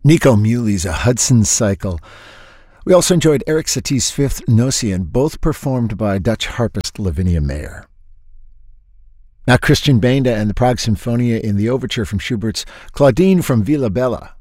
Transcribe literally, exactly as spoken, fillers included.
Nico Muley's A Hudson Cycle. We also enjoyed Eric Satie's Fifth Nocian, both performed by Dutch harpist Lavinia Mayer. Now Christian Benda and the Prague Sinfonia in the overture from Schubert's Claudine from Villa Bella.